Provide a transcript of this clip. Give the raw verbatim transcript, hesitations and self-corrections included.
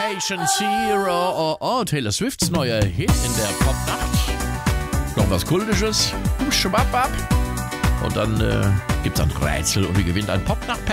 Patient Zero. Oh, oh, Taylor Swifts neuer Hit in der Popnacht. Noch was Kultisches. Schwapp ab. Und dann äh, gibt's ein Rätsel und ihr gewinnt ein Popnacht.